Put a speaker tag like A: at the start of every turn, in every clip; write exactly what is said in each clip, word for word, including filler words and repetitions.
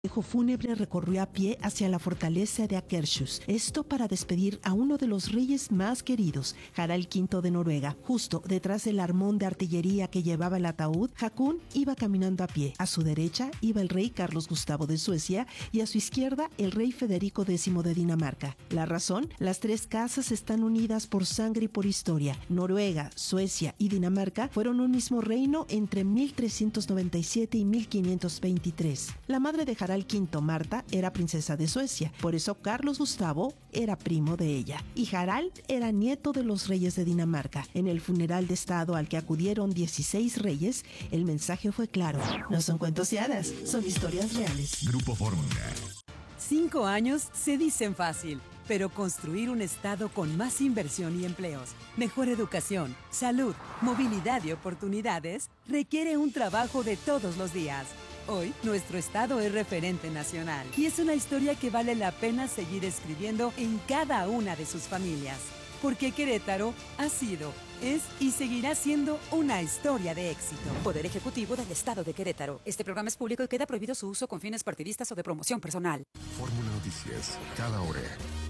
A: El cortejo fúnebre recorrió a pie hacia la fortaleza de Akershus, esto para despedir a uno de los reyes más queridos, Harald quinto de Noruega. Justo detrás del armón de artillería que llevaba el ataúd, Haakon iba caminando a pie. A su derecha iba el rey Carlos Gustavo de Suecia y a su izquierda el rey Federico décimo de Dinamarca. La razón, las tres casas están unidas por sangre y por historia. Noruega, Suecia y Dinamarca fueron un mismo reino entre mil trescientos noventa y siete y mil quinientos veintitrés. La madre de Harald quinto, Marta, era princesa de Suecia, por eso Carlos Gustavo era primo de ella, y Harald era nieto de los reyes de Dinamarca. En el funeral de estado al que acudieron dieciséis reyes, el mensaje fue claro: no son cuentos y hadas, son historias reales.
B: Grupo Fórmula.
C: Cinco años se dicen fácil, pero construir un estado con más inversión y empleos, mejor educación, salud, movilidad y oportunidades requiere un trabajo de todos los días. Hoy, nuestro estado es referente nacional y es una historia que vale la pena seguir escribiendo en cada una de sus familias. Porque Querétaro ha sido, es y seguirá siendo una historia de éxito.
D: Poder Ejecutivo del Estado de Querétaro. Este programa es público y queda prohibido su uso con fines partidistas o de promoción personal.
B: Fórmula Noticias, cada hora.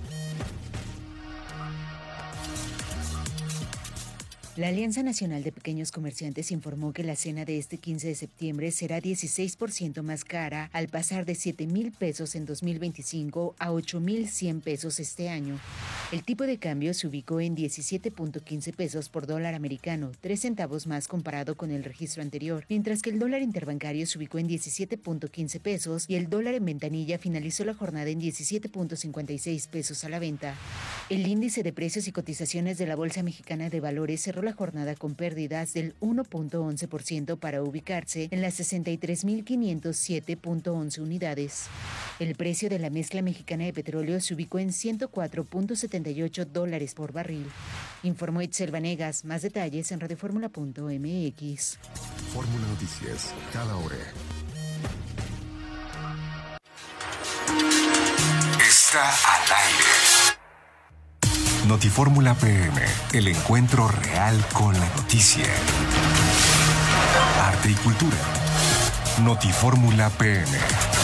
E: La Alianza Nacional de Pequeños Comerciantes informó que la cena de este quince de septiembre será dieciséis por ciento más cara al pasar de siete mil pesos en dos mil veinticinco a ocho mil cien pesos este año. El tipo de cambio se ubicó en diecisiete punto quince pesos por dólar americano, tres centavos más comparado con el registro anterior, mientras que el dólar interbancario se ubicó en diecisiete punto quince pesos y el dólar en ventanilla finalizó la jornada en diecisiete punto cincuenta y seis pesos a la venta. El índice de precios y cotizaciones de la Bolsa Mexicana de Valores cerró la jornada con pérdidas del uno punto once por ciento para ubicarse en las sesenta y tres mil quinientos siete punto once unidades. El precio de la mezcla mexicana de petróleo se ubicó en ciento cuatro punto setenta y ocho dólares por barril. Informó Itzel Vanegas. Más detalles en radioformula punto m x.
B: Fórmula Noticias, cada hora. Está al aire. Notifórmula P M, el encuentro real con la noticia. Arte y cultura. Notifórmula P M.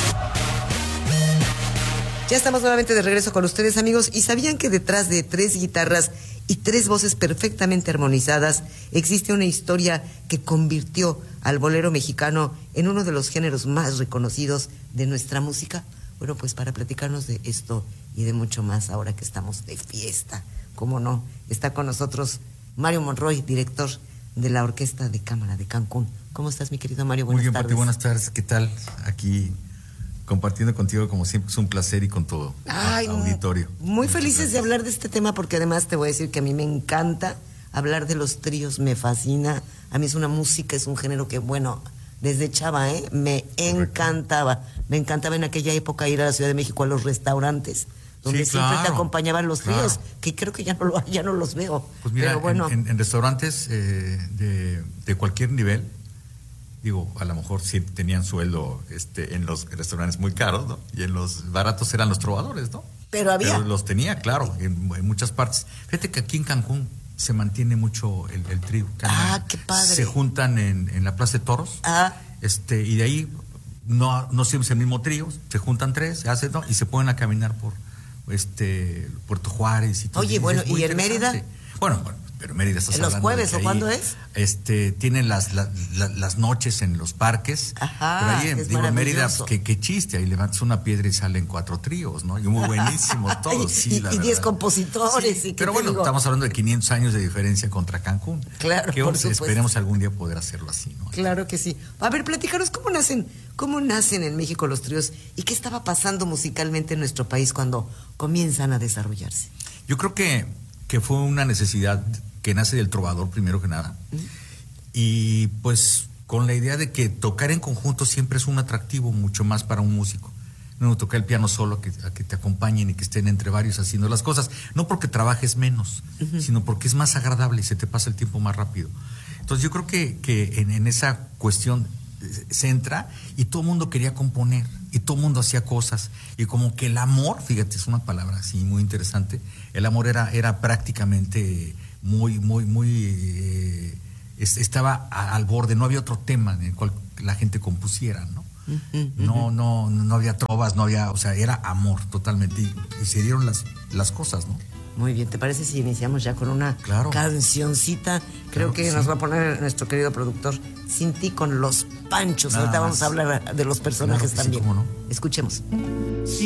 F: Ya estamos nuevamente de regreso con ustedes, amigos, y ¿sabían que detrás de tres guitarras y tres voces perfectamente armonizadas existe una historia que convirtió al bolero mexicano en uno de los géneros más reconocidos de nuestra música? Bueno, pues para platicarnos de esto y de mucho más, ahora que estamos de fiesta, cómo no, está con nosotros Mario Monroy, director de la Orquesta de Cámara de Cancún. ¿Cómo estás, mi querido Mario? Buenas
G: Muy bien,
F: tardes.
G: Pati, buenas tardes. ¿Qué tal? Aquí compartiendo contigo, como siempre, es un placer y con todo
F: Ay,
G: auditorio.
F: Muy felices de hablar de este tema, porque además te voy a decir que a mí me encanta hablar de los tríos, me fascina. A mí es una música, es un género que, bueno, desde chava, ¿eh? Me encantaba. Me encantaba en aquella época ir a la Ciudad de México a los restaurantes, donde
G: Sí,
F: siempre
G: claro,
F: te acompañaban los tríos,
G: claro.
F: que creo que ya no, lo, ya no los veo.
G: Pues mira,
F: Pero bueno,
G: en, en, en restaurantes eh, de, de cualquier nivel, digo, a lo mejor sí tenían sueldo este, en los restaurantes muy caros, ¿no? Y en los baratos eran los trovadores, ¿no?
F: Pero había.
G: Pero los tenía, claro, en, en muchas partes. Fíjate que aquí en Cancún se mantiene mucho el, el trío.
F: Ah, qué padre.
G: Se juntan en, en la Plaza de Toros.
F: Ah.
G: Este, y de ahí no, no siempre es el mismo trío, se juntan tres, se hacen, ¿no? Y se ponen a caminar por este Puerto Juárez y todo.
F: Oye,
G: y
F: bueno,
G: es muy
F: ¿y en Mérida?
G: Bueno, bueno, pero Mérida estás
F: ¿En los
G: hablando de
F: jueves
G: que
F: o
G: ahí,
F: cuándo es?
G: Este, tienen las, las, las noches en los parques.
F: Ajá,
G: pero ahí,
F: es
G: digo, en Mérida,
F: maravilloso.
G: que, que chiste, ahí levantas una piedra y salen cuatro tríos, ¿no? Y muy buenísimos todos, sí,
F: y,
G: la
F: y diez
G: verdad.
F: compositores.
G: Sí,
F: y qué
G: pero
F: te
G: bueno,
F: digo.
G: estamos hablando de quinientos años de diferencia contra Cancún.
F: Claro,
G: que
F: por
G: hoy
F: supuesto.
G: esperemos algún día poder hacerlo así, ¿no?
F: Claro que sí. A ver, platícanos cómo nacen, cómo nacen en México los tríos y qué estaba pasando musicalmente en nuestro país cuando comienzan a desarrollarse.
G: Yo creo que, que fue una necesidad que nace del trovador, primero que nada. ¿Mm? Y pues con la idea de que tocar en conjunto siempre es un atractivo mucho más para un músico. No tocar el piano solo, a que, a que te acompañen y que estén entre varios haciendo las cosas. No porque trabajes menos, uh-huh. sino porque es más agradable y se te pasa el tiempo más rápido. Entonces yo creo que, que en, en esa cuestión se entra y todo el mundo quería componer y todo el mundo hacía cosas y como que el amor, fíjate, es una palabra así muy interesante, el amor era, era prácticamente muy, muy, muy eh, estaba al borde, no había otro tema en el cual la gente compusiera, ¿no?
F: Uh-huh.
G: No, no, no había trovas, no había, o sea, era amor totalmente. Y, y se dieron las, las cosas, ¿no?
F: Muy bien, ¿te parece si iniciamos ya con una
G: claro.
F: cancioncita? Creo
G: claro
F: que,
G: que
F: nos
G: sí.
F: va a poner nuestro querido productor Sin ti con Los Panchos.
G: Nada
F: Ahorita
G: más.
F: vamos a hablar de los personajes
G: Claro que sí,
F: también.
G: cómo no.
F: Escuchemos.